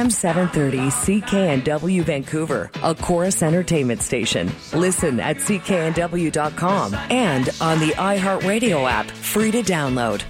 AM 730 CKNW Vancouver, a Chorus Entertainment station. Listen at cknw.com and on the iHeartRadio app, free to download.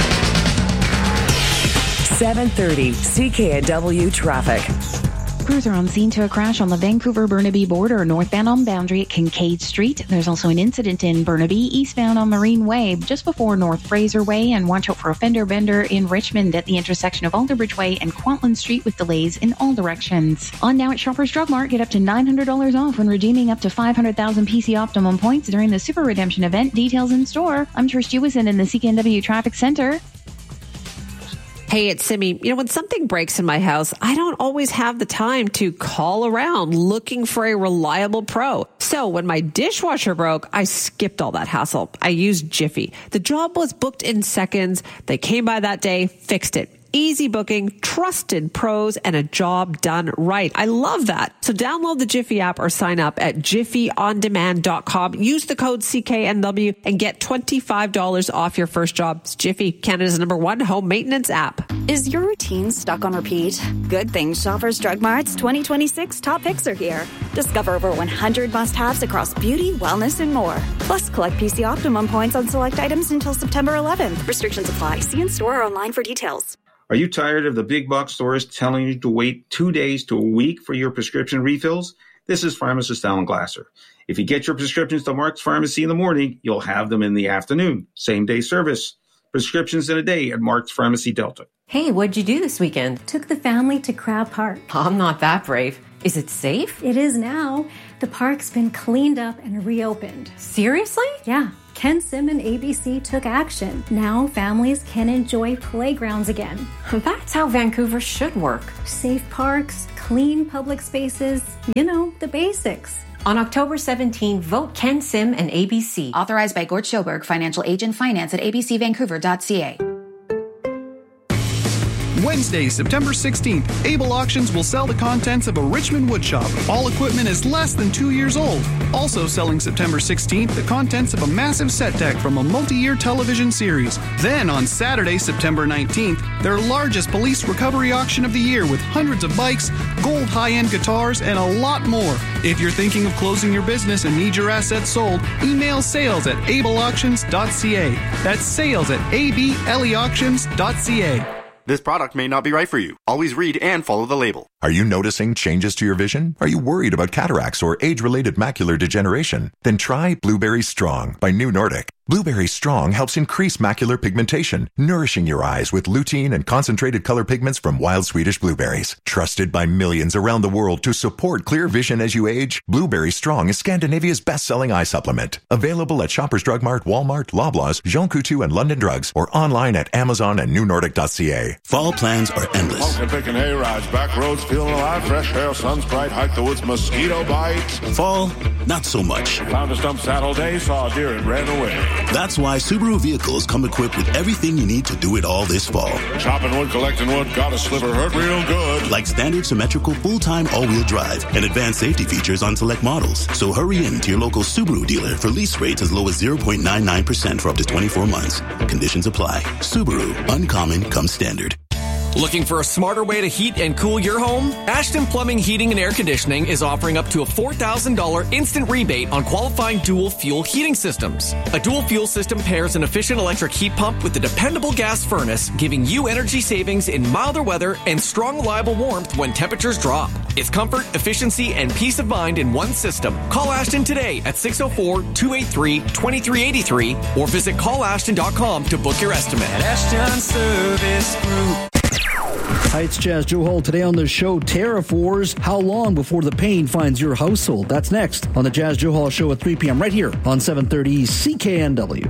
730 CKNW traffic. Crews are on scene to a crash on the Vancouver-Burnaby border, northbound on Boundary at Kincaid Street. There's also an incident in Burnaby, eastbound on Marine Way, just before North Fraser Way, and watch out for a fender bender in Richmond at the intersection of Alderbridge Way and Kwantland Street with delays in all directions. On now at Shoppers Drug Mart, get up to $900 off when redeeming up to 500,000 PC Optimum points during the Super Redemption event. Details in store. I'm Trish Jewison in the CKNW Traffic Center. Hey, it's Simi. When something breaks in my house, I don't always have the time to call around looking for a reliable pro. So when my dishwasher broke, I skipped all that hassle. I used Jiffy. The job was booked in seconds. They came by that day, fixed it. Easy booking, trusted pros, and a job done right. I love that. So download the Jiffy app or sign up at jiffyondemand.com. Use the code CKNW and get $25 off your first job. It's Jiffy, Canada's #1 home maintenance app. Is your routine stuck on repeat? Good thing Shoppers Drug Mart's 2026 top picks are here. Discover over 100 must-haves across beauty, wellness, and more. Plus, collect PC Optimum points on select items until September 11th. Restrictions apply. See in store or online for details. Are you tired of the big box stores telling you to wait 2 days to a week for your prescription refills? This is pharmacist Alan Glasser. If you get your prescriptions to Mark's Pharmacy in the morning, you'll have them in the afternoon. Same-day service. Prescriptions in a day at Mark's Pharmacy Delta. Hey, what'd you do this weekend? Took the family to Crab Park. I'm not that brave. Is it safe? It is now. The park's been cleaned up and reopened. Seriously? Yeah. Ken Sim and ABC took action. Now families can enjoy playgrounds again. That's how Vancouver should work. Safe parks, clean public spaces, the basics. On October 17, vote Ken Sim and ABC. Authorized by Gort Schoberg, financial agent, finance at abcvancouver.ca. Wednesday, September 16th, Able Auctions will sell the contents of a Richmond woodshop. All equipment is less than 2 years old. Also selling September 16th, the contents of a massive set deck from a multi-year television series. Then on Saturday, September 19th, their largest police recovery auction of the year with hundreds of bikes, gold high-end guitars, and a lot more. If you're thinking of closing your business and need your assets sold, email sales@ableauctions.ca. That's sales at ableauctions.ca. This product may not be right for you. Always read and follow the label. Are you noticing changes to your vision? Are you worried about cataracts or age-related macular degeneration? Then try Blueberry Strong by New Nordic. Blueberry Strong helps increase macular pigmentation, nourishing your eyes with lutein and concentrated color pigments from wild Swedish blueberries. Trusted by millions around the world to support clear vision as you age, Blueberry Strong is Scandinavia's best-selling eye supplement. Available at Shoppers Drug Mart, Walmart, Loblaws, Jean Coutu, and London Drugs, or online at Amazon and newnordic.ca. Fall plans are endless. Pumpkin picking hay rides, back roads feeling alive, fresh air, sun's bright, hike the woods, mosquito bites. Fall, not so much. Found a stump saddle day, saw a deer and ran away. That's why Subaru vehicles come equipped with everything you need to do it all this fall. Chopping wood, collecting wood, got a sliver, hurt real good. Like standard symmetrical full-time all-wheel drive and advanced safety features on select models. So hurry in to your local Subaru dealer for lease rates as low as 0.99% for up to 24 months. Conditions apply. Subaru, uncommon comes standard. Looking for a smarter way to heat and cool your home? Ashton Plumbing, Heating and Air Conditioning is offering up to a $4,000 instant rebate on qualifying dual fuel heating systems. A dual fuel system pairs an efficient electric heat pump with a dependable gas furnace, giving you energy savings in milder weather and strong, reliable warmth when temperatures drop. It's comfort, efficiency, and peace of mind in one system. Call Ashton today at 604-283-2383 or visit callashton.com to book your estimate. Ashton Service Group. Hi, it's Jazz Joe Hall. Today on the show, tariff wars. How long before the pain finds your household? That's next on the Jazz Joe Hall Show at 3 p.m. right here on 730 CKNW.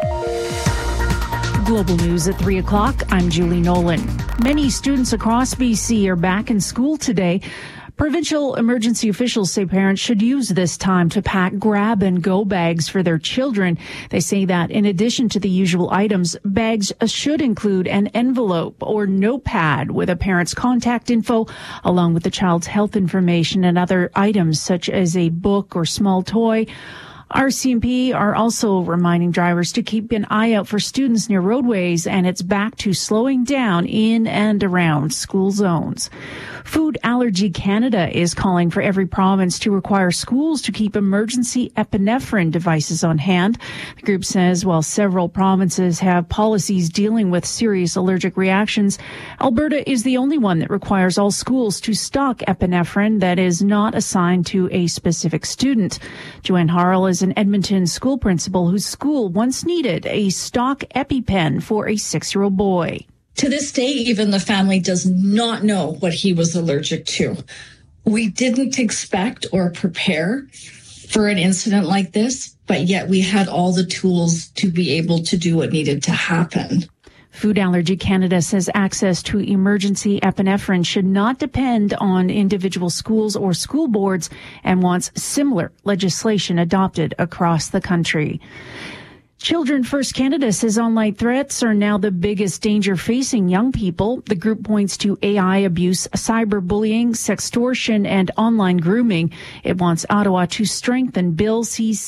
Global News at 3 o'clock. I'm Julie Nolan. Many students across BC are back in school today. Provincial emergency officials say parents should use this time to pack grab-and-go bags for their children. They say that in addition to the usual items, bags should include an envelope or notepad with a parent's contact info, along with the child's health information and other items such as a book or small toy. RCMP are also reminding drivers to keep an eye out for students near roadways, and it's back to slowing down in and around school zones. Food Allergy Canada is calling for every province to require schools to keep emergency epinephrine devices on hand. The group says while several provinces have policies dealing with serious allergic reactions, Alberta is the only one that requires all schools to stock epinephrine that is not assigned to a specific student. Joanne Harrell is an Edmonton school principal whose school once needed a stock EpiPen for a 6-year-old boy. To this day, even the family does not know what he was allergic to. We didn't expect or prepare for an incident like this, but yet we had all the tools to be able to do what needed to happen. Food Allergy Canada says access to emergency epinephrine should not depend on individual schools or school boards and wants similar legislation adopted across the country. Children First Canada says online threats are now the biggest danger facing young people. The group points to AI abuse, cyberbullying, sextortion, and online grooming. It wants Ottawa to strengthen Bill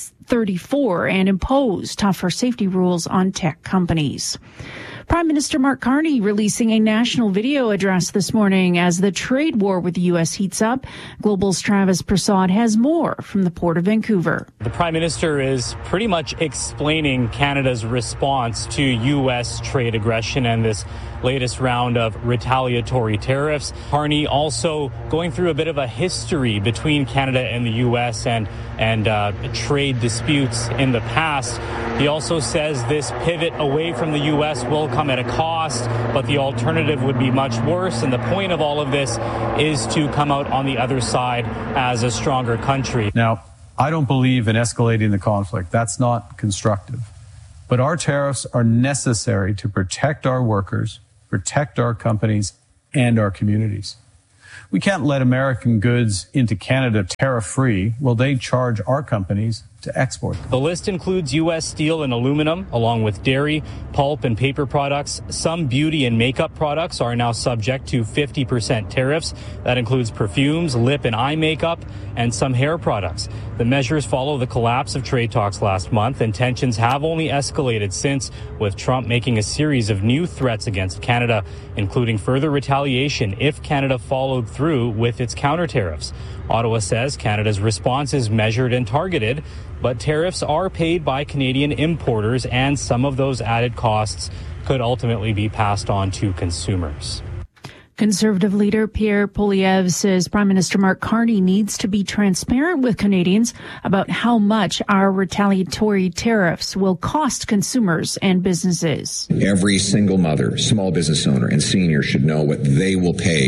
C-34 and impose tougher safety rules on tech companies. Prime Minister Mark Carney releasing a national video address this morning as the trade war with the U.S. heats up. Global's Travis Prasad has more from the Port of Vancouver. The Prime Minister is pretty much explaining Canada's response to U.S. trade aggression and this latest round of retaliatory tariffs. Carney also going through a bit of a history between Canada and the U.S. and trade disputes in the past. He also says this pivot away from the U.S. will come at a cost, but the alternative would be much worse. And the point of all of this is to come out on the other side as a stronger country. Now, I don't believe in escalating the conflict. That's not constructive. But our tariffs are necessary to protect our workers, protect our companies, and our communities. We can't let American goods into Canada tariff-free while they charge our companies to export them. The list includes U.S. steel and aluminum, along with dairy, pulp, and paper products. Some beauty and makeup products are now subject to 50% tariffs. That includes perfumes, lip and eye makeup, and some hair products. The measures follow the collapse of trade talks last month, and tensions have only escalated since, with Trump making a series of new threats against Canada, including further retaliation if Canada followed through with its counter tariffs. Ottawa says Canada's response is measured and targeted, but tariffs are paid by Canadian importers, and some of those added costs could ultimately be passed on to consumers. Conservative leader Pierre Poilievre says Prime Minister Mark Carney needs to be transparent with Canadians about how much our retaliatory tariffs will cost consumers and businesses. Every single mother, small business owner, and senior should know what they will pay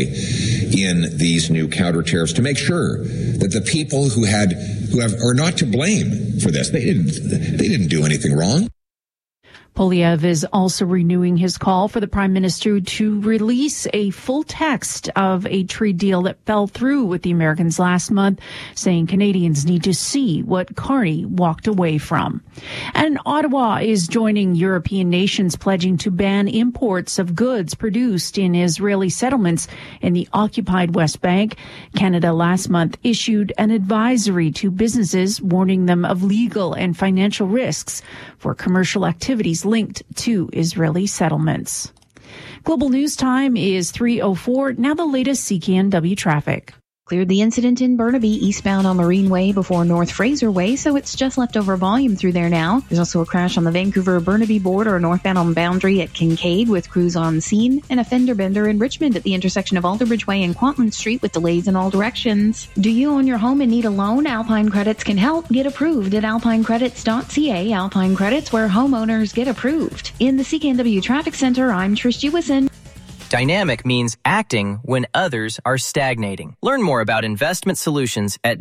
in these new counter tariffs to make sure that the people who are not to blame for this. They didn't do anything wrong. Poilievre is also renewing his call for the Prime Minister to release a full text of a trade deal that fell through with the Americans last month, saying Canadians need to see what Carney walked away from. And Ottawa is joining European nations pledging to ban imports of goods produced in Israeli settlements in the occupied West Bank. Canada last month issued an advisory to businesses warning them of legal and financial risks for commercial activities linked to Israeli settlements. Global News Time is 3:04. Now the latest CKNW traffic. Cleared the incident in Burnaby eastbound on Marine Way before North Fraser Way, so it's just leftover volume through there now. There's also a crash on the Vancouver-Burnaby border northbound on Boundary at Kincaid with crews on scene, and a fender bender in Richmond at the intersection of Alderbridge Way and Quantland Street with delays in all directions. Do you own your home and need a loan? Alpine Credits can help. Get approved at alpinecredits.ca. Alpine Credits, where homeowners get approved. In the CKNW Traffic Center, I'm Trish Jewison. Dynamic means acting when others are stagnating. Learn more about investment solutions at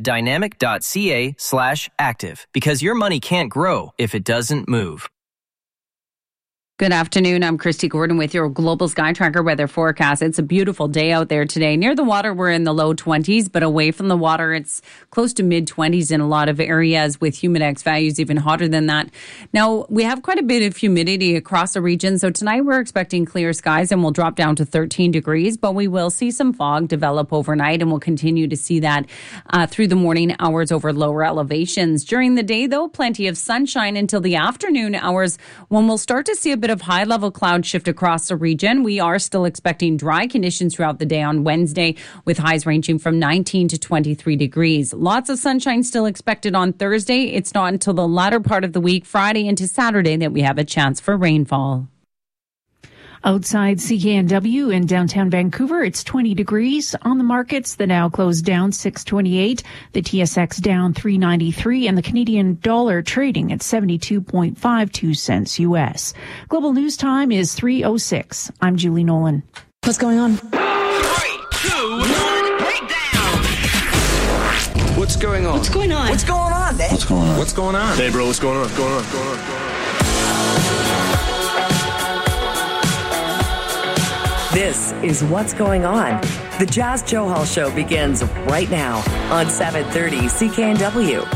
dynamic.ca/active, because your money can't grow if it doesn't move. Good afternoon. I'm Christy Gordon with your Global Sky Tracker weather forecast. It's a beautiful day out there today. Near the water, we're in the low 20s, but away from the water, it's close to mid-20s in a lot of areas with humidex values even hotter than that. Now, we have quite a bit of humidity across the region, so tonight we're expecting clear skies and we'll drop down to 13 degrees, but we will see some fog develop overnight and we'll continue to see that through the morning hours over lower elevations. During the day, though, plenty of sunshine until the afternoon hours when we'll start to see a bit of high-level cloud shift across the region. We are still expecting dry conditions throughout the day on Wednesday, with highs ranging from 19 to 23 degrees. Lots of sunshine still expected on Thursday. It's not until the latter part of the week, Friday into Saturday, that we have a chance for rainfall. Outside CKNW in downtown Vancouver, it's 20 degrees. On the markets, the Dow closed down 628, the TSX down 393, and the Canadian dollar trading at 72.52 cents U.S. Global News Time is 3:06. I'm Julie Nolan. What's going on? 3, 2, 1, breakdown! What's going on? What's going on? What's going on, Dave? What's going on? What's going on? Hey, bro, what's going on? What's going on? What's going on? What's going on? This is What's Going On. The Jazz Johal Show begins right now on 730 CKNW.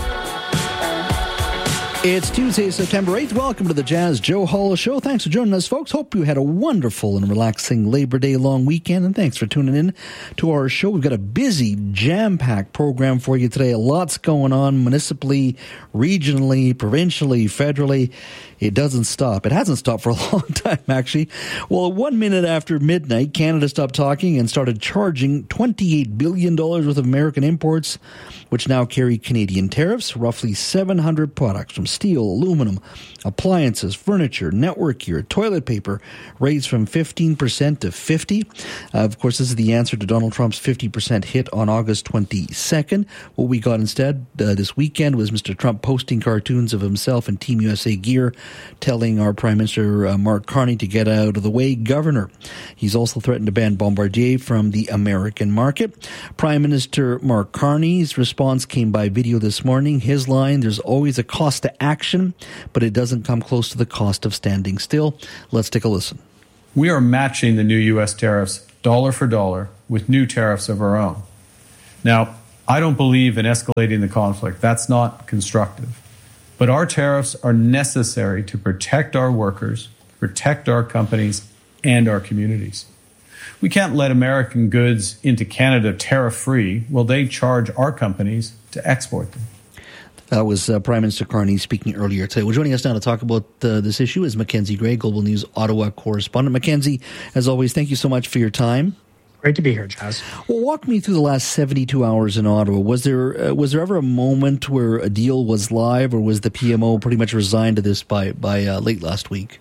It's Tuesday, September 8th. Welcome to the Jazz Johal Show. Thanks for joining us, folks. Hope you had a wonderful and relaxing Labor Day long weekend, and thanks for tuning in to our show. We've got a busy, jam-packed program for you today. Lots going on municipally, regionally, provincially, federally. It doesn't stop. It hasn't stopped for a long time, actually. Well, 1 minute after midnight, Canada stopped talking and started charging $28 billion worth of American imports, which now carry Canadian tariffs. Roughly 700 products from steel, aluminum, appliances, furniture, network gear, toilet paper, raised from 15% to 50%. Of course, this is the answer to Donald Trump's 50% hit on August 22nd. What we got instead this weekend was Mr. Trump posting cartoons of himself in Team USA gear, telling our Prime Minister Mark Carney to get out of the way, Governor. He's also threatened to ban Bombardier from the American market. Prime Minister Mark Carney's response came by video this morning. His line, there's always a cost to action, but it doesn't come close to the cost of standing still. Let's take a listen. We are matching the new U.S. tariffs dollar for dollar with new tariffs of our own. Now, I don't believe in escalating the conflict. That's not constructive. But our tariffs are necessary to protect our workers, protect our companies, and our communities. We can't let American goods into Canada tariff-free while they charge our companies to export them. That was Prime Minister Carney speaking earlier today. Well, joining us now to talk about this issue is Mackenzie Gray, Global News Ottawa correspondent. Mackenzie, as always, thank you so much for your time. Great to be here, Jazz. Well, walk me through the last 72 hours in Ottawa. Was there ever a moment where a deal was live, or was the PMO pretty much resigned to this by late last week?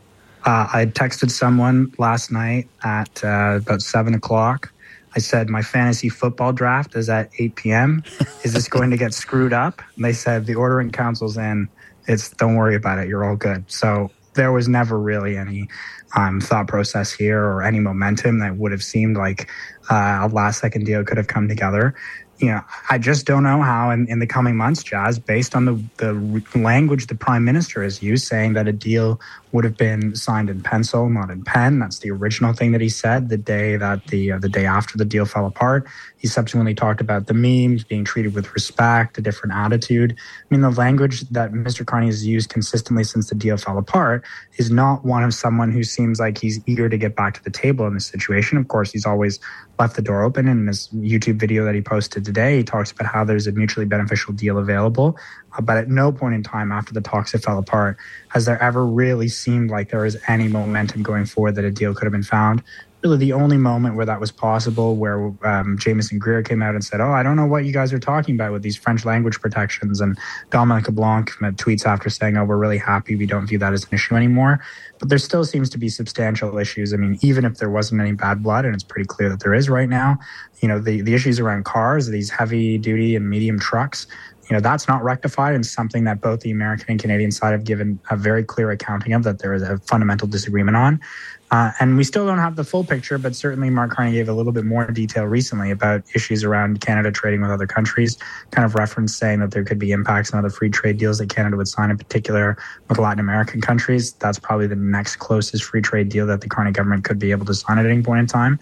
I texted someone last night at about 7 o'clock. I said, my fantasy football draft is at 8 p.m. Is this going to get screwed up? And they said, the ordering council's in. Don't worry about it. You're all good. So there was never really any thought process here or any momentum that would have seemed like a last-second deal could have come together. You know, I just don't know how in the coming months, Jazz, based on the language the Prime Minister has used, saying that a deal would have been signed in pencil, not in pen. That's the original thing that he said the day that the day after the deal fell apart. He subsequently talked about the memes being treated with respect, a different attitude. I mean, the language that Mr. Carney has used consistently since the deal fell apart is not one of someone who seems like he's eager to get back to the table in this situation. Of course, he's always left the door open. In this YouTube video that he posted today, he talks about how there's a mutually beneficial deal available. But at no point in time after the talks have fell apart has there ever really seemed like there is any momentum going forward that a deal could have been found. Really, the only moment where that was possible, where Jameson Greer came out and said, I don't know what you guys are talking about with these French language protections. And Dominic LeBlanc tweets after saying, we're really happy. We don't view that as an issue anymore. But there still seems to be substantial issues. I mean, even if there wasn't any bad blood, and it's pretty clear that there is right now, you know, the issues around cars, these heavy duty and medium trucks, you know, that's not rectified, and something that both the American and Canadian side have given a very clear accounting of, that there is a fundamental disagreement on. And we still don't have the full picture, but certainly Mark Carney gave a little bit more detail recently about issues around Canada trading with other countries, kind of reference saying that there could be impacts on other free trade deals that Canada would sign, in particular with Latin American countries. That's probably the next closest free trade deal that the Carney government could be able to sign at any point in time.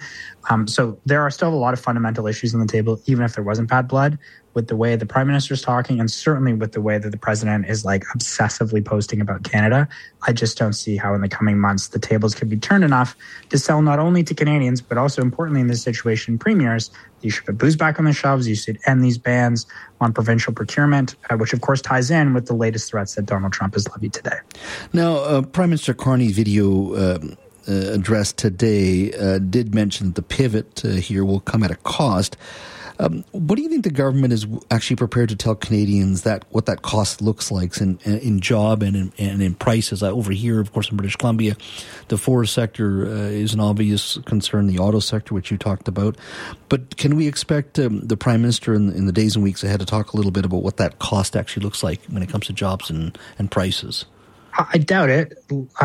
So there are still a lot of fundamental issues on the table, even if there wasn't bad blood, with the way the Prime Minister is talking and certainly with the way that the President is like obsessively posting about Canada. I just don't see how in the coming months the tables could be turned enough to sell not only to Canadians, but also importantly in this situation, premiers, you should put booze back on the shelves. You should end these bans on provincial procurement, which of course ties in with the latest threats that Donald Trump has levied today. Now, Prime Minister Carney's video address today did mention that the pivot here will come at a cost. What do you think the government is actually prepared to tell Canadians that what that cost looks like in job and in prices? Over here, of course, in British Columbia, the forest sector is an obvious concern, the auto sector, which you talked about. But can we expect the Prime Minister in the days and weeks ahead to talk a little bit about what that cost actually looks like when it comes to jobs and prices? I doubt it.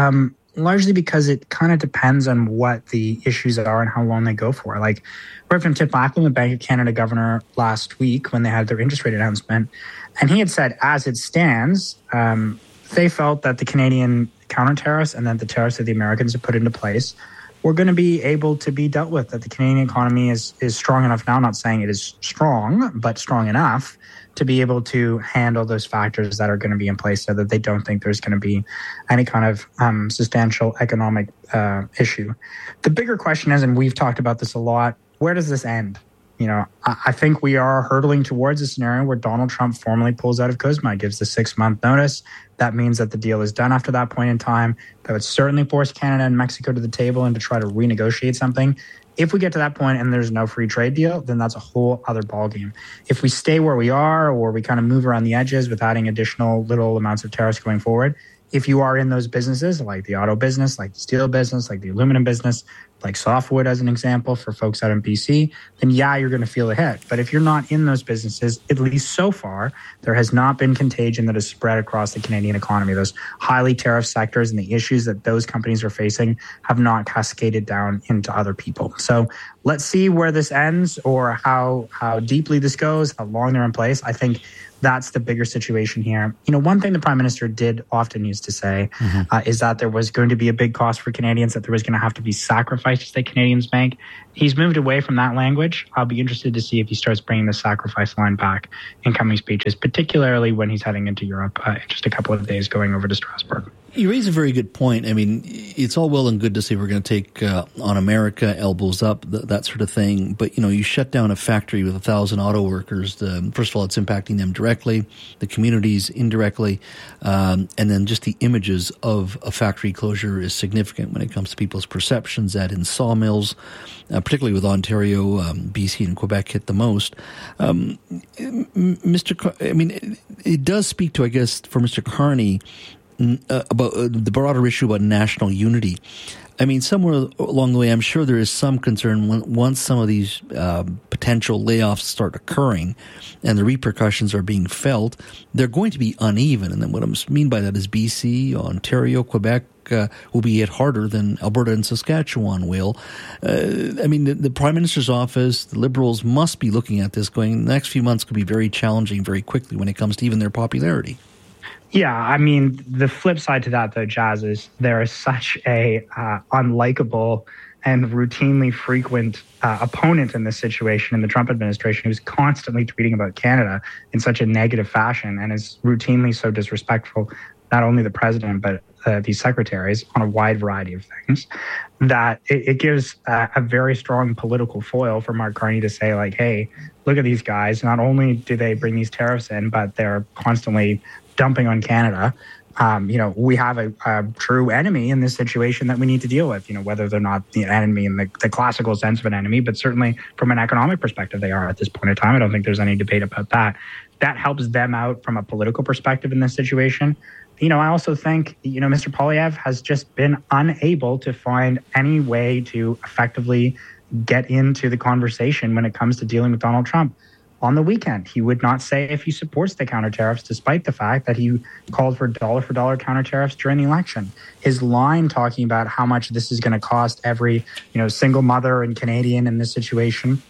Largely because it kind of depends on what the issues are and how long they go for. Like, heard from Tip Blackman, the Bank of Canada governor, last week when they had their interest rate announcement, and he had said, as it stands, they felt that the Canadian counter tariffs and then the tariffs that the Americans have put into place were going to be able to be dealt with, that the Canadian economy is strong enough now, not saying it is strong, but strong enough to be able to handle those factors that are going to be in place so that they don't think there's going to be any kind of substantial economic issue. The bigger question is, and we've talked about this a lot, where does this end? You know, I think we are hurtling towards a scenario where Donald Trump formally pulls out of CUSMA, gives the 6-month notice. That means that the deal is done after that point in time. That would certainly force Canada and Mexico to the table and to try to renegotiate something. If we get to that point and there's no free trade deal, then that's a whole other ballgame. If we stay where we are, or we kind of move around the edges with adding additional little amounts of tariffs going forward, if you are in those businesses, like the auto business, like the steel business, like the aluminum business, like softwood as an example for folks out in BC, then yeah, you're going to feel a hit. But if you're not in those businesses, at least so far, there has not been contagion that has spread across the Canadian economy. Those highly tariff sectors and the issues that those companies are facing have not cascaded down into other people. So let's see where this ends, or how deeply this goes, how long they're in place. I think that's the bigger situation here. You know, one thing the Prime Minister did often used to say is that there was going to be a big cost for Canadians, that there was going to have to be sacrifices that Canadians make. He's moved away from that language. I'll be interested to see if he starts bringing the sacrifice line back in coming speeches, particularly when he's heading into Europe in just a couple of days, going over to Strasbourg. You raise a very good point. I mean, it's all well and good to say we're going to take on America, elbows up, that sort of thing. But, you know, you shut down a factory with 1,000 auto workers. First of all, it's impacting them directly, the communities indirectly, and then just the images of a factory closure is significant when it comes to people's perceptions that in sawmills, particularly with Ontario, BC and Quebec hit the most. It does speak to, I guess, for Mr. Carney, about the broader issue about national unity. I mean, somewhere along the way, I'm sure there is some concern once some of these potential layoffs start occurring and the repercussions are being felt, they're going to be uneven. And then what I mean by that is BC, Ontario, Quebec will be hit harder than Alberta and Saskatchewan will. The Prime Minister's office, the Liberals must be looking at this going, the next few months could be very challenging very quickly when it comes to even their popularity. Yeah, I mean, the flip side to that, though, Jazz, is there is such a unlikable and routinely frequent opponent in this situation in the Trump administration who's constantly tweeting about Canada in such a negative fashion and is routinely so disrespectful, not only the president, but these secretaries on a wide variety of things, that it gives a very strong political foil for Mark Carney to say, like, hey, look at these guys. Not only do they bring these tariffs in, but they're constantly dumping on Canada. We have a true enemy in this situation that we need to deal with, whether they're not the enemy in the classical sense of an enemy, but certainly from an economic perspective, they are at this point in time. I don't think there's any debate about that. That helps them out from a political perspective in this situation. I also think, Mr. Poilievre has just been unable to find any way to effectively get into the conversation when it comes to dealing with Donald Trump. on the weekend. He would not say if he supports the counter tariffs, despite the fact that he called for dollar counter tariffs during the election. His line talking about how much this is going to cost every, single mother and Canadian in this situation.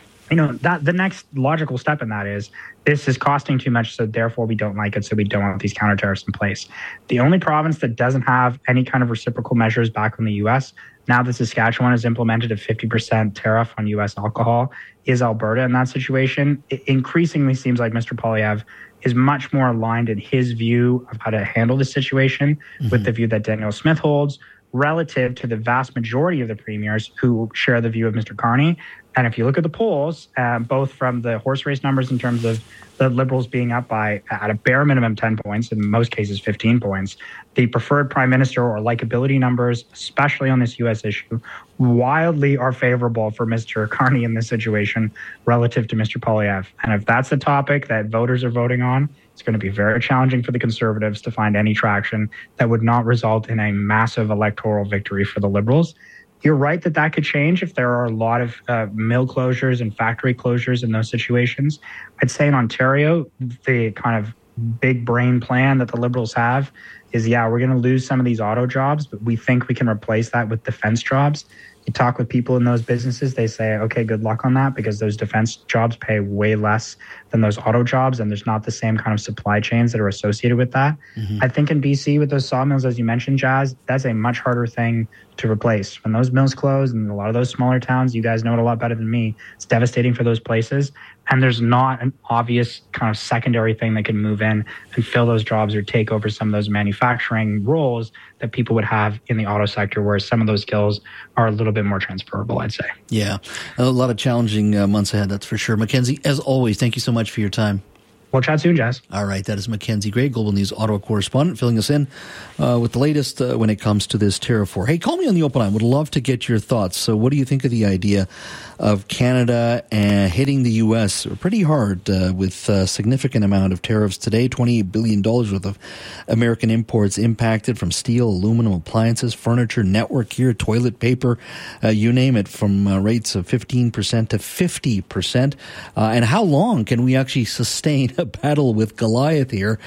That the next logical step in that is this is costing too much, so therefore we don't like it, so we don't want these counter tariffs in place. The only province that doesn't have any kind of reciprocal measures back in the U.S., now that Saskatchewan has implemented a 50% tariff on U.S. alcohol, is Alberta in that situation. It increasingly seems like Mr. Poilievre is much more aligned in his view of how to handle the situation with the view that Danielle Smith holds relative to the vast majority of the premiers who share the view of Mr. Carney. And if you look at the polls, both from the horse race numbers in terms of the Liberals being up by, at a bare minimum, 10 points, in most cases 15 points, the preferred prime minister or likability numbers, especially on this U.S. issue, wildly are favorable for Mr. Carney in this situation relative to Mr. Poilievre. And if that's the topic that voters are voting on, it's going to be very challenging for the Conservatives to find any traction that would not result in a massive electoral victory for the Liberals. You're right that could change if there are a lot of mill closures and factory closures in those situations. I'd say in Ontario, the kind of big brain plan that the Liberals have is, we're going to lose some of these auto jobs, but we think we can replace that with defense jobs. You talk with people in those businesses, they say, okay, good luck on that, because those defense jobs pay way less than those auto jobs, and there's not the same kind of supply chains that are associated with that. I think in BC with those sawmills, as you mentioned, Jazz, that's a much harder thing to replace. When those mills close in a lot of those smaller towns, you guys know it a lot better than me, it's devastating for those places. And there's not an obvious kind of secondary thing that can move in and fill those jobs or take over some of those manufacturing roles that people would have in the auto sector, where some of those skills are a little bit more transferable, I'd say. Yeah, a lot of challenging months ahead, that's for sure. Mackenzie, as always, thank you so much for your time. We'll chat soon, Jazz. All right, that is Mackenzie Gray, Global News Ottawa correspondent, filling us in with the latest when it comes to this tariff war. Hey, call me on the open line. Would love to get your thoughts. So what do you think of the idea of Canada hitting the U.S. pretty hard with a significant amount of tariffs today? $28 billion worth of American imports impacted from steel, aluminum, appliances, furniture, network gear, toilet paper, you name it, from rates of 15% to 50%. And how long can we actually sustain a battle with Goliath here?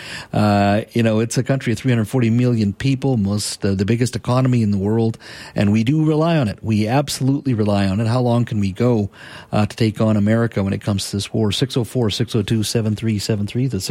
It's a country of 340 million people, the biggest economy in the world, and we do rely on it. We absolutely rely on it. How long can we go to take on America when it comes to this war? 604-602-7373. That's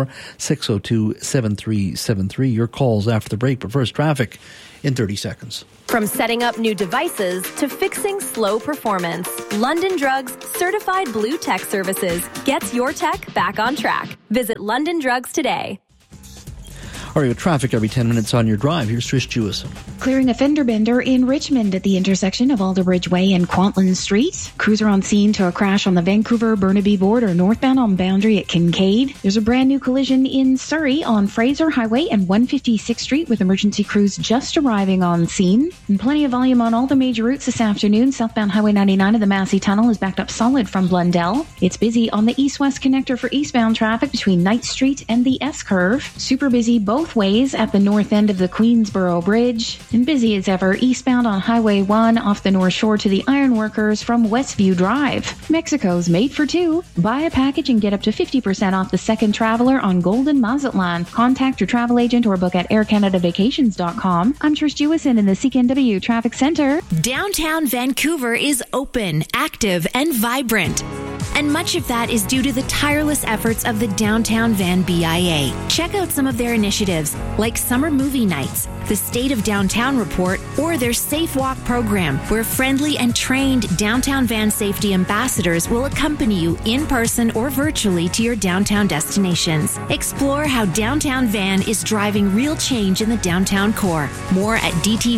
604-602-7373. Your calls after the break, but first, traffic in 30 seconds. From setting up new devices to fixing slow performance, London Drugs Certified Blue Tech Services gets your tech back on track. Visit London Drugs today. All right, with traffic every 10 minutes on your drive, here's Trish Jewison. Clearing a fender bender in Richmond at the intersection of Alderbridge Way and Kwantlen Street. Crews are on scene to a crash on the Vancouver-Burnaby border, northbound on Boundary at Kincaid. There's a brand new collision in Surrey on Fraser Highway and 156th Street, with emergency crews just arriving on scene. And plenty of volume on all the major routes this afternoon. Southbound Highway 99 of the Massey Tunnel is backed up solid from Blundell. It's busy on the east-west connector for eastbound traffic between Knight Street and the S-Curve. Super busy both ways at the north end of the Queensboro Bridge, and busy as ever eastbound on Highway 1 off the North Shore to the Ironworkers from Westview Drive. Mexico's made for two. Buy a package and get up to 50% off the second traveler on Golden Mazatlan. Contact your travel agent or book at aircanadavacations.com. I'm Trish Jewison in the CKNW Traffic Center. Downtown Vancouver is open, active, and vibrant. And much of that is due to the tireless efforts of the Downtown Van BIA. Check out some of their initiatives, like summer movie nights, the State of Downtown Report, or their Safe Walk program, where friendly and trained Downtown Van safety ambassadors will accompany you in person or virtually to your downtown destinations. Explore how Downtown Van is driving real change in the downtown core. More at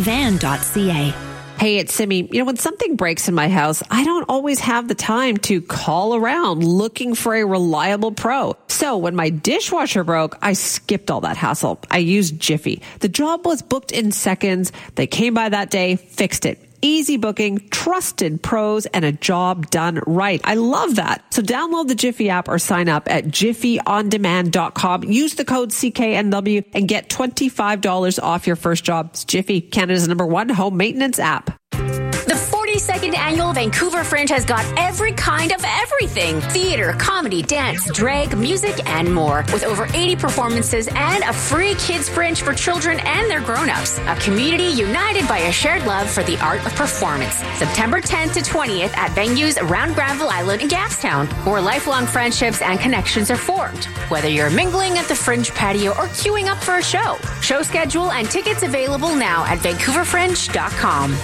dtvan.ca. Hey, it's Simi. When something breaks in my house, I don't always have the time to call around looking for a reliable pro. So when my dishwasher broke, I skipped all that hassle. I used Jiffy. The job was booked in seconds. They came by that day, fixed it. Easy booking, trusted pros, and a job done right. I love that. So download the Jiffy app or sign up at jiffyondemand.com. Use the code CKNW and get $25 off your first job. It's Jiffy, Canada's #1 home maintenance app. The 47 22nd Annual Vancouver Fringe has got every kind of everything. Theater, comedy, dance, drag, music, and more. With over 80 performances and a free kids fringe for children and their grown-ups. A community united by a shared love for the art of performance. September 10th to 20th at venues around Granville Island and Gastown, where lifelong friendships and connections are formed. Whether you're mingling at the Fringe patio or queuing up for a show. Show schedule and tickets available now at vancouverfringe.com.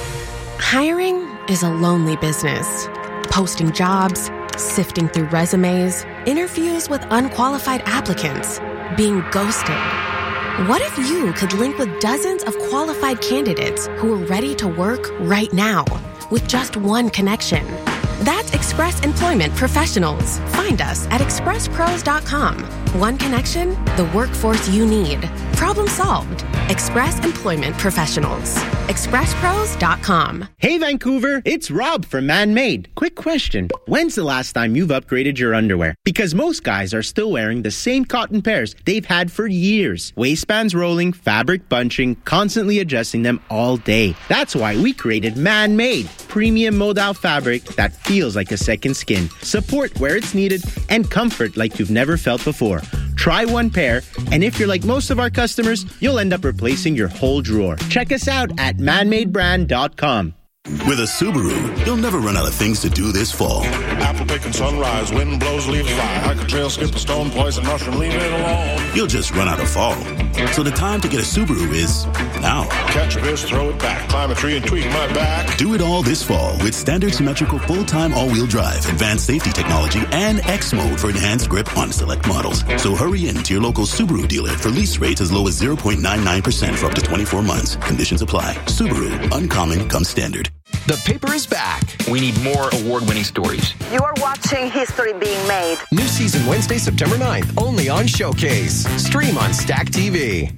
Hiring is a lonely business. Posting jobs, sifting through resumes, interviews with unqualified applicants, being ghosted. What if you could link with dozens of qualified candidates who are ready to work right now with just one connection? That's Express Employment Professionals. Find us at expresspros.com. One connection, the workforce you need. Problem solved. Express Employment Professionals. expresspros.com. Hey Vancouver, it's Rob from Man-Made. Quick question. When's the last time you've upgraded your underwear? Because most guys are still wearing the same cotton pairs they've had for years. Waistbands rolling, fabric bunching, constantly adjusting them all day. That's why we created Man-Made. Premium modal fabric that feels like a second skin. Support where it's needed and comfort like you've never felt before. Try one pair, and if you're like most of our customers, you'll end up replacing your whole drawer. Check us out at manmadebrand.com. With a Subaru, you'll never run out of things to do this fall. Apple picking sunrise, wind blows, leaves fly. Hike a trail, skip a stone, poison mushroom, leave it alone. You'll just run out of fall. So the time to get a Subaru is now. Catch a fish, throw it back, climb a tree and tweak my back. Do it all this fall with standard symmetrical full-time all-wheel drive, advanced safety technology, and X mode for enhanced grip on select models. So hurry in to your local Subaru dealer for lease rates as low as 0.99% for up to 24 months. Conditions apply. Subaru, uncommon comes standard. The paper is back. We need more award-winning stories. You are watching history being made. New season Wednesday, September 9th, only on Showcase. Stream on Stack TV.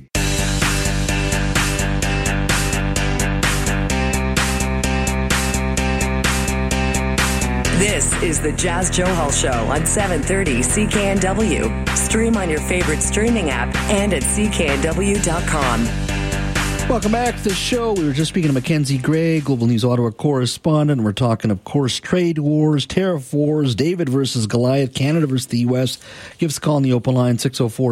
This is the Jazz Johal Show on 730 CKNW. Stream on your favorite streaming app and at cknw.com. Welcome back to the show. We were just speaking to Mackenzie Gray, Global News Ottawa correspondent. We're talking, of course, trade wars, tariff wars, David versus Goliath, Canada versus the U.S. Give us a call on the open line,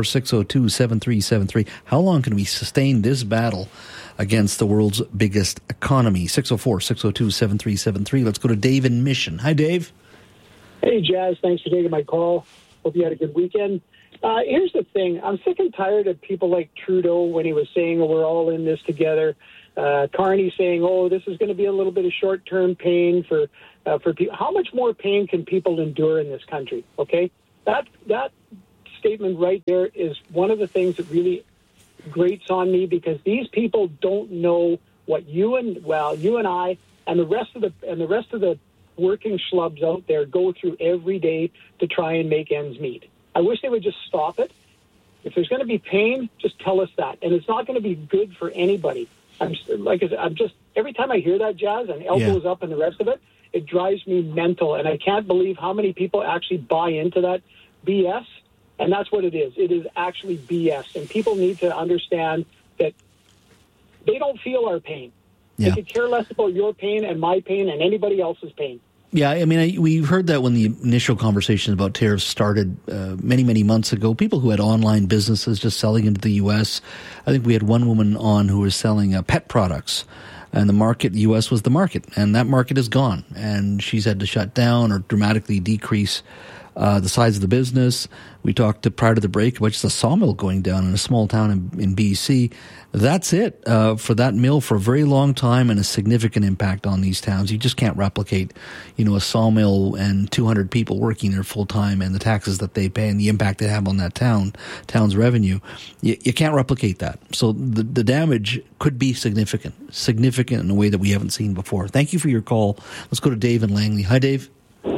604-602-7373. How long can we sustain this battle against the world's biggest economy? 604-602-7373. Let's go to Dave in Mission. Hi, Dave. Hey, Jazz. Thanks for taking my call. Hope you had a good weekend. Here's the thing. I'm sick and tired of people like Trudeau when he was saying, oh, we're all in this together. Carney saying, oh, this is going to be a little bit of short-term pain for people. How much more pain can people endure in this country? Okay? That statement right there is one of the things that really grates on me, because these people don't know what you and I and the rest of the working schlubs out there go through every day to try and make ends meet. I wish they would just stop it. If there's going to be pain, just tell us that. And it's not going to be good for anybody. I'm just every time I hear that, Jazz, and elbows up and the rest of it, it drives me mental. And I can't believe how many people actually buy into that BS. And that's what it is. It is actually BS. And people need to understand that they don't feel our pain. They could care less about your pain and my pain and anybody else's pain. Yeah, I mean, we heard that when the initial conversations about tariffs started many, many months ago. People who had online businesses just selling into the U.S. I think we had one woman on who was selling pet products, and the U.S. was the market, and that market is gone. And she's had to shut down or dramatically decrease the size of the business. We talked prior to the break about just a sawmill going down in a small town in BC. That's it for that mill for a very long time, and a significant impact on these towns. You just can't replicate, a sawmill and 200 people working there full time, and the taxes that they pay and the impact they have on that town's revenue. You can't replicate that. So the damage could be significant in a way that we haven't seen before. Thank you for your call. Let's go to Dave in Langley. Hi, Dave.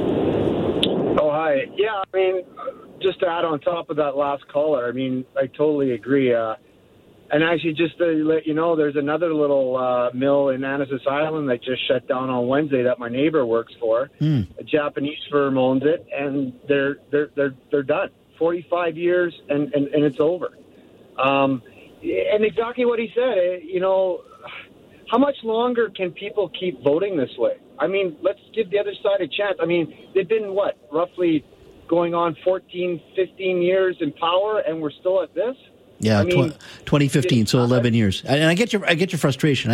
Yeah, I mean, just to add on top of that last caller, I mean, I totally agree. And actually, just to let you know, there's another little mill in Annacis Island that just shut down on Wednesday that my neighbor works for. A Japanese firm owns it, and they're done. 45 years, and it's over. And exactly what he said. how much longer can people keep voting this way? I mean, let's give the other side a chance. I mean, they've been, roughly going on 14, 15 years in power, and we're still at this? Yeah, 2015, so 11 years. And I get your frustration.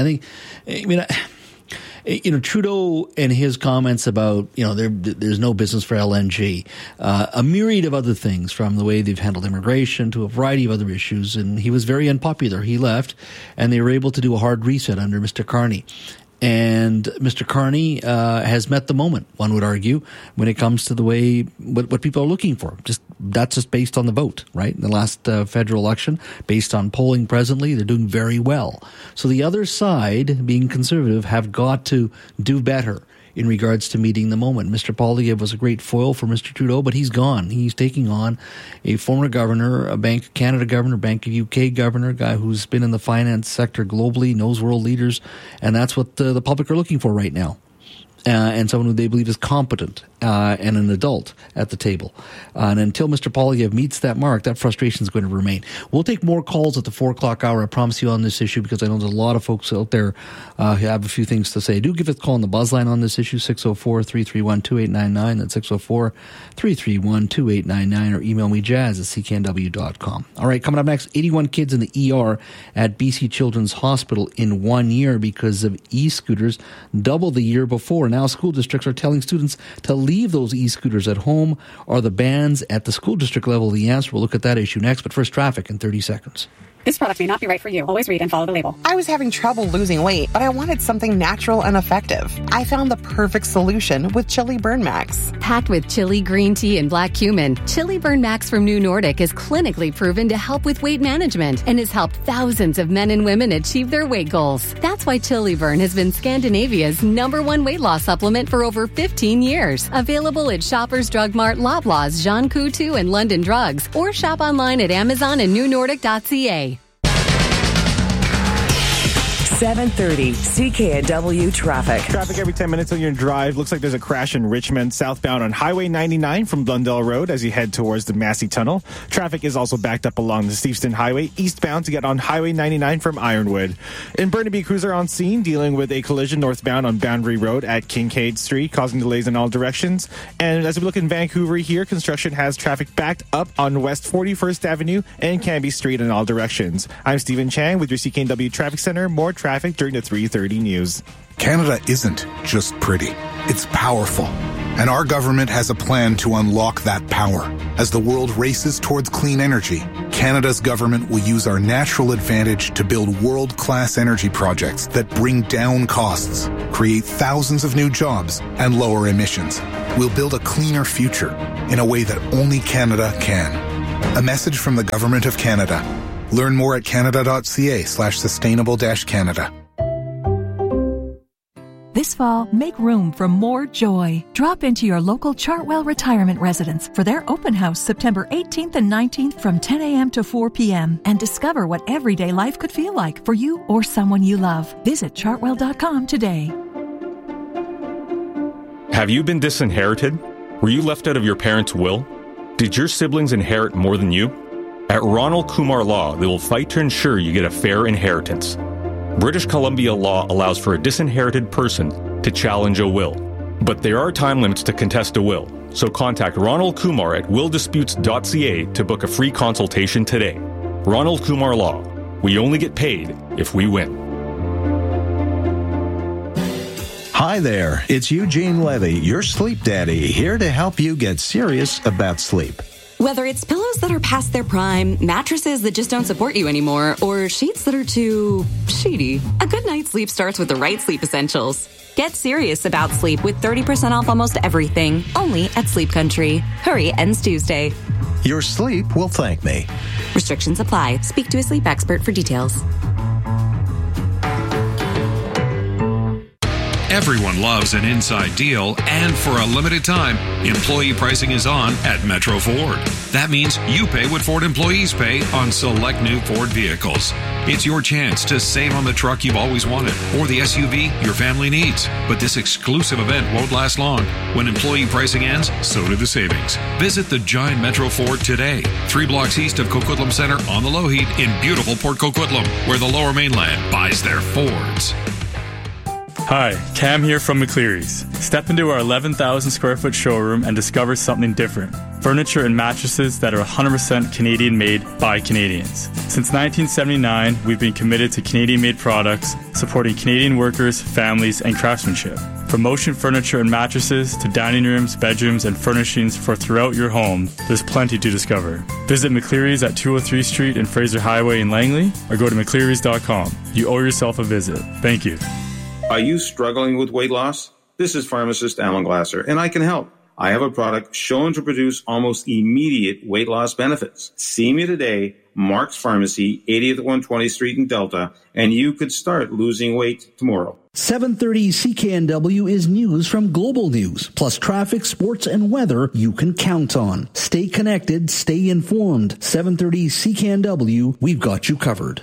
Trudeau and his comments about, there's no business for LNG, a myriad of other things, from the way they've handled immigration to a variety of other issues. And he was very unpopular. He left, and they were able to do a hard reset under Mr. Carney. And Mr. Carney has met the moment, one would argue, when it comes to the way what people are looking for. That's just based on the vote, right? In the last federal election, based on polling presently, they're doing very well. So the other side, being conservative, have got to do better in regards to meeting the moment. Mr. Poilievre was a great foil for Mr. Trudeau, but he's gone. He's taking on a former governor, a Bank of Canada governor, Bank of UK governor, a guy who's been in the finance sector globally, knows world leaders, and that's what the public are looking for right now. And someone who they believe is competent and an adult at the table. And until Mr. Poilievre meets that mark, that frustration is going to remain. We'll take more calls at the 4 o'clock hour, I promise you, on this issue, because I know there's a lot of folks out there who have a few things to say. Do give us a call on the Buzzline on this issue, 604-331-2899. That's 604-331-2899, or email me, jazz@cknw.com. All right, coming up next, 81 kids in the ER at BC Children's Hospital in 1 year because of e-scooters, double the year before. Now school districts are telling students to leave those e-scooters at home. Are the bans at the school district level the answer? We'll look at that issue next, but first, traffic in 30 seconds. This product may not be right for you. Always read and follow the label. I was having trouble losing weight, but I wanted something natural and effective. I found the perfect solution with Chili Burn Max. Packed with chili, green tea, and black cumin, Chili Burn Max from New Nordic is clinically proven to help with weight management and has helped thousands of men and women achieve their weight goals. That's why Chili Burn has been Scandinavia's #1 weight loss supplement for over 15 years. Available at Shoppers Drug Mart, Loblaws, Jean Coutu, and London Drugs, or shop online at Amazon and newnordic.ca. 7:30 CKNW traffic. Traffic every 10 minutes on your drive. Looks like there's a crash in Richmond, southbound on Highway 99 from Blundell Road as you head towards the Massey Tunnel. Traffic is also backed up along the Steveston Highway, eastbound to get on Highway 99 from Ironwood. In Burnaby, crews are on scene dealing with a collision northbound on Boundary Road at Kincaid Street, causing delays in all directions. And as we look in Vancouver here, construction has traffic backed up on West 41st Avenue and Canby Street in all directions. I'm Stephen Chang with your CKNW Traffic Center. More traffic during the 3:30 news. Canada isn't just pretty. It's powerful. And our government has a plan to unlock that power. As the world races towards clean energy, Canada's government will use our natural advantage to build world-class energy projects that bring down costs, create thousands of new jobs, and lower emissions. We'll build a cleaner future in a way that only Canada can. A message from the Government of Canada. Learn more at canada.ca/sustainable-Canada. This fall, make room for more joy. Drop into your local Chartwell Retirement Residence for their open house September 18th and 19th from 10 a.m. to 4 p.m. and discover what everyday life could feel like for you or someone you love. Visit chartwell.com today. Have you been disinherited? Were you left out of your parents' will? Did your siblings inherit more than you? At Ronald Kumar Law, they will fight to ensure you get a fair inheritance. British Columbia law allows for a disinherited person to challenge a will. But there are time limits to contest a will, so contact Ronald Kumar at willdisputes.ca to book a free consultation today. Ronald Kumar Law. We only get paid if we win. Hi there, it's Eugene Levy, your sleep daddy, here to help you get serious about sleep. Whether it's pillows that are past their prime, mattresses that just don't support you anymore, or sheets that are too sheety, a good night's sleep starts with the right sleep essentials. Get serious about sleep with 30% off almost everything, only at Sleep Country. Hurry, ends Tuesday. Your sleep will thank me. Restrictions apply. Speak to a sleep expert for details. Everyone loves an inside deal, and for a limited time, employee pricing is on at Metro Ford. That means you pay what Ford employees pay on select new Ford vehicles. It's your chance to save on the truck you've always wanted or the SUV your family needs. But this exclusive event won't last long. When employee pricing ends, so do the savings. Visit the giant Metro Ford today, 3 blocks east of Coquitlam Center on the Lougheed in beautiful Port Coquitlam, where the Lower Mainland buys their Fords. Hi, Cam here from McCleary's. Step into our 11,000 square foot showroom and discover something different. Furniture and mattresses that are 100% Canadian made by Canadians. Since 1979, we've been committed to Canadian made products, supporting Canadian workers, families, and craftsmanship. From motion furniture and mattresses to dining rooms, bedrooms, and furnishings for throughout your home, there's plenty to discover. Visit McCleary's at 203 Street and Fraser Highway in Langley, or go to mcclearys.com. You owe yourself a visit. Thank you. Are you struggling with weight loss? This is pharmacist Alan Glasser, and I can help. I have a product shown to produce almost immediate weight loss benefits. See me today, Mark's Pharmacy, 80th 120th Street in Delta, and you could start losing weight tomorrow. 7:30 CKNW is news from Global News, plus traffic, sports, and weather you can count on. Stay connected, stay informed. 7:30 CKNW, we've got you covered.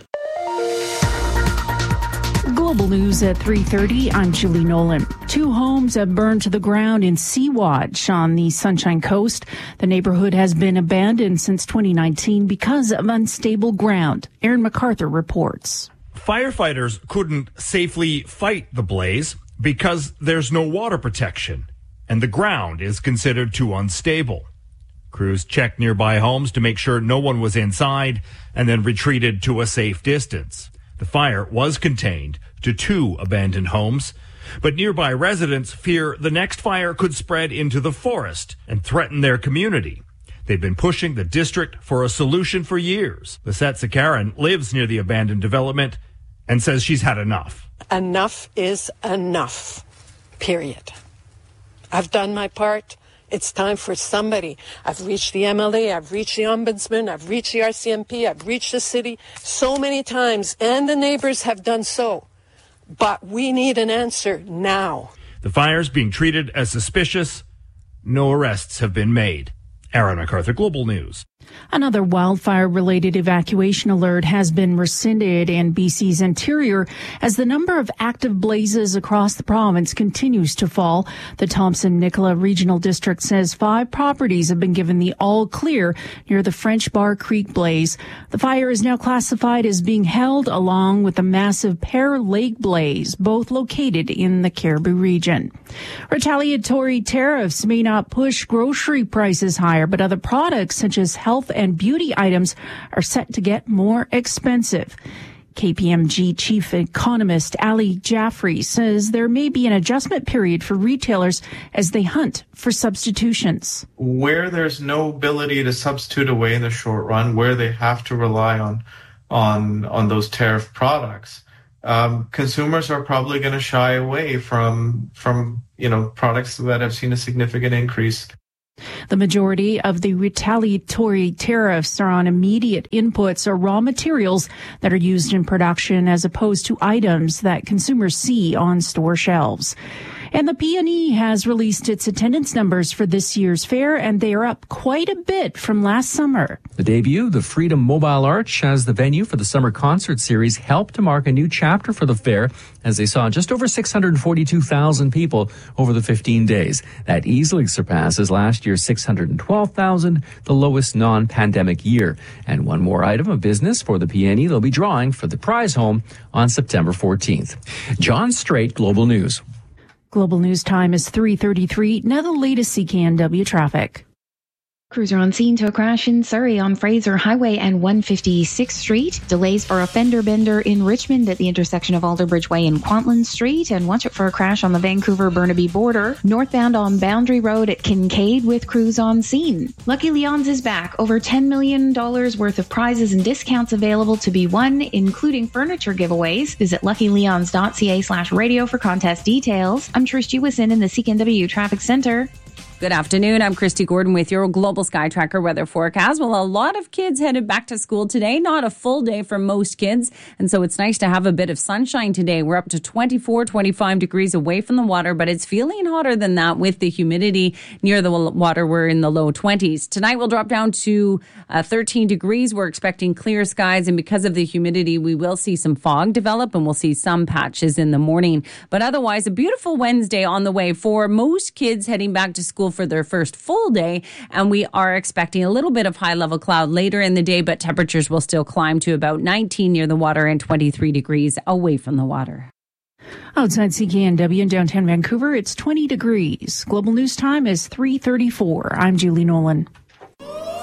Global News at 3:30. I'm Julie Nolan. 2 homes have burned to the ground in Sea-Watch on the Sunshine Coast. The neighborhood has been abandoned since 2019 because of unstable ground. Aaron MacArthur reports. Firefighters couldn't safely fight the blaze because there's no water protection, and the ground is considered too unstable. Crews checked nearby homes to make sure no one was inside and then retreated to a safe distance. The fire was contained to 2 abandoned homes, but nearby residents fear the next fire could spread into the forest and threaten their community. They've been pushing the district for a solution for years. Lisette Sakaran lives near the abandoned development and says she's had enough. Enough is enough, period. I've done my part. It's time for somebody. I've reached the MLA, I've reached the Ombudsman, I've reached the RCMP, I've reached the city so many times, and the neighbors have done so. But we need an answer now. The fire's being treated as suspicious. No arrests have been made. Aaron MacArthur, Global News. Another wildfire-related evacuation alert has been rescinded in BC's interior as the number of active blazes across the province continues to fall. The Thompson-Nicola Regional District says 5 properties have been given the all-clear near the French Bar Creek blaze. The fire is now classified as being held along with the massive Pear Lake blaze, both located in the Cariboo region. Retaliatory tariffs may not push grocery prices higher, but other products such as health and beauty items are set to get more expensive. KPMG chief economist Ali Jaffrey says there may be an adjustment period for retailers as they hunt for substitutions. Where there's no ability to substitute away in the short run, where they have to rely on those tariff products, consumers are probably going to shy away from products that have seen a significant increase. The majority of the retaliatory tariffs are on immediate inputs or raw materials that are used in production as opposed to items that consumers see on store shelves. And the PNE has released its attendance numbers for this year's fair, and they are up quite a bit from last summer. The debut, the Freedom Mobile Arch, as the venue for the summer concert series, helped to mark a new chapter for the fair as they saw just over 642,000 people over the 15 days. That easily surpasses last year's 612,000, the lowest non-pandemic year. And one more item of business for the PNE, they'll be drawing for the prize home on September 14th. John Strait, Global News. Global News time is 3:33. Now the latest CKNW traffic. Crews are on scene to a crash in Surrey on Fraser Highway and 156th Street. Delays for a fender bender in Richmond at the intersection of Alderbridge Way and Kwantland Street. And watch out for a crash on the Vancouver-Burnaby border. Northbound on Boundary Road at Kincaid with crews on scene. Lucky Leon's is back. Over $10 million worth of prizes and discounts available to be won, including furniture giveaways. Visit luckyleons.ca/radio for contest details. I'm Trish Jewison in the CKNW Traffic Center. Good afternoon. I'm Christy Gordon with your Global Sky Tracker weather forecast. Well, a lot of kids headed back to school today. Not a full day for most kids. And so it's nice to have a bit of sunshine today. We're up to 24, 25 degrees away from the water, but it's feeling hotter than that with the humidity near the water. We're in the low 20s. Tonight we'll drop down to 13 degrees. We're expecting clear skies. And because of the humidity, we will see some fog develop and we'll see some patches in the morning. But otherwise, a beautiful Wednesday on the way for most kids heading back to school for their first full day, and we are expecting a little bit of high-level cloud later in the day, but temperatures will still climb to about 19 near the water and 23 degrees away from the water. Outside CKNW in downtown Vancouver, it's 20 degrees. Global News Time is 3:34. I'm Julie Nolan.